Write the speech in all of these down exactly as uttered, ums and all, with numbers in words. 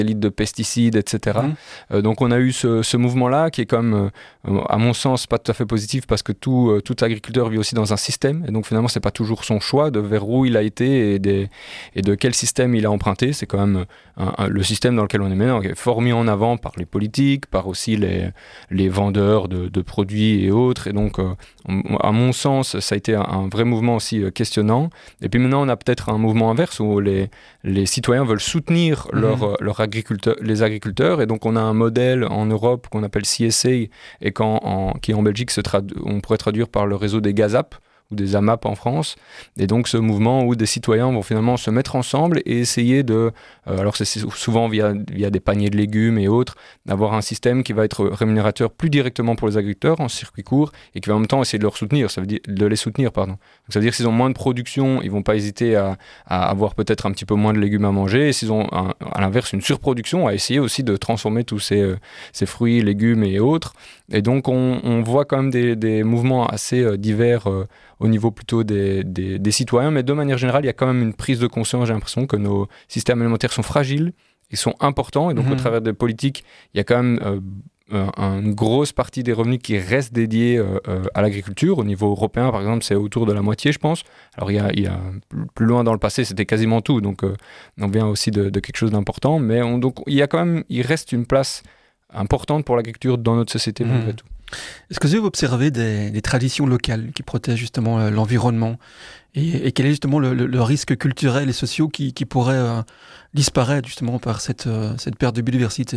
litres de pesticides, et cetera. Mmh. Euh, donc on a eu ce, ce mouvement-là qui est comme, euh, à mon sens, pas tout à fait positif parce que tout, euh, tout agriculteur vit aussi dans un système. Et donc finalement, c'est pas toujours son choix de vers où il a été et, des, et de quel système il a emprunté. C'est quand même un, un, le système dans lequel on est maintenant, qui est fort mis en avant par les politiques, par aussi les, les vendeurs de, de produits et autres. Et donc, euh, on, à mon sens, ça a été un, un vrai mouvement aussi euh, questionnant. Et puis maintenant, on a peut-être un mouvement inverse où les, les citoyens veulent soutenir mmh. leur, leur agriculteur, les agriculteurs. Et donc, on a un modèle en Europe qu'on appelle C S A et qu'en, en, qui en Belgique, se tradu- on pourrait traduire par le réseau des GAZAP ou des AMAP en France. Et donc, ce mouvement où des citoyens vont finalement se mettre ensemble et essayer de... Euh, alors, c'est souvent via, via des paniers de légumes et autres, d'avoir un système qui va être rémunérateur plus directement pour les agriculteurs en circuit court et qui va en même temps essayer de leur soutenir, ça veut dire de les soutenir, pardon. Donc, ça veut dire que s'ils ont moins de production, ils ne vont pas hésiter à, à avoir peut-être un petit peu moins de légumes à manger. Et s'ils ont, un, à l'inverse, une surproduction, à essayer aussi de transformer tous ces, euh, ces fruits, légumes et autres. Et donc, on, on voit quand même des, des mouvements assez euh, divers euh, au niveau plutôt des, des, des citoyens, mais de manière générale, il y a quand même une prise de conscience, j'ai l'impression, que nos systèmes alimentaires sont fragiles, ils sont importants, et donc mmh. au travers des politiques, il y a quand même euh, un, une grosse partie des revenus qui reste dédiée euh, euh, à l'agriculture. Au niveau européen, par exemple, c'est autour de la moitié, je pense. Alors, il y a, il y a plus loin dans le passé, c'était quasiment tout, donc euh, on vient aussi de, de quelque chose d'important, mais on, donc, il y a quand même, il reste une place importante pour l'agriculture dans notre société, malgré mmh. tout. Est-ce que vous observez des, des traditions locales qui protègent justement euh, l'environnement et, et quel est justement le, le, le risque culturel et social qui, qui pourrait euh, disparaître justement par cette, euh, cette perte de biodiversité?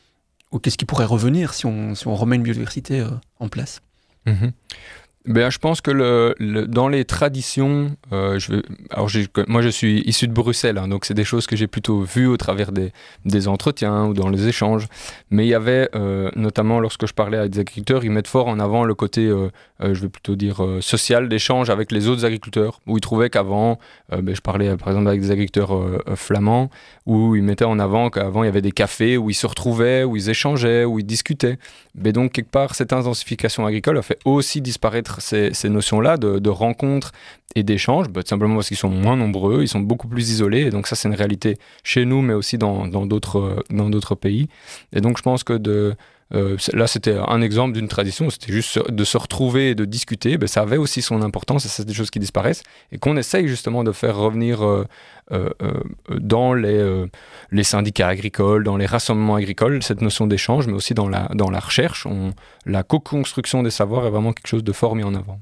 Ou qu'est-ce qui pourrait revenir si on, si on remet une biodiversité euh, en place? Mmh. Ben, je pense que le, le, dans les traditions, euh, je vais, alors j'ai, moi je suis issu de Bruxelles, hein, donc c'est des choses que j'ai plutôt vues au travers des, des entretiens ou dans les échanges. Mais il y avait, euh, notamment lorsque je parlais à des agriculteurs, ils mettent fort en avant le côté, euh, euh, je vais plutôt dire, euh, social d'échange avec les autres agriculteurs, où ils trouvaient qu'avant, euh, ben, je parlais par exemple avec des agriculteurs euh, flamands, où ils mettaient en avant qu'avant il y avait des cafés où ils se retrouvaient, où ils échangeaient, où ils discutaient. Mais donc quelque part, cette intensification agricole a fait aussi disparaître Ces, ces notions-là de, de rencontres et d'échanges, bah, tout simplement parce qu'ils sont moins nombreux, ils sont beaucoup plus isolés, et donc ça c'est une réalité chez nous, mais aussi dans, dans, d'autres, dans d'autres pays. Et donc je pense que de, euh, là c'était un exemple d'une tradition, c'était juste de se retrouver et de discuter, bah, ça avait aussi son importance, et ça c'est des choses qui disparaissent, et qu'on essaye justement de faire revenir euh, euh, euh, dans les, euh, les syndicats agricoles, dans les rassemblements agricoles, cette notion d'échange, mais aussi dans la, dans la recherche. On, la co-construction des savoirs est vraiment quelque chose de fort mis en avant.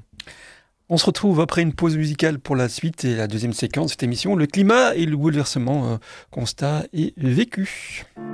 On se retrouve après une pause musicale pour la suite et la deuxième séquence de cette émission, le climat et le bouleversement, euh, constat et vécu.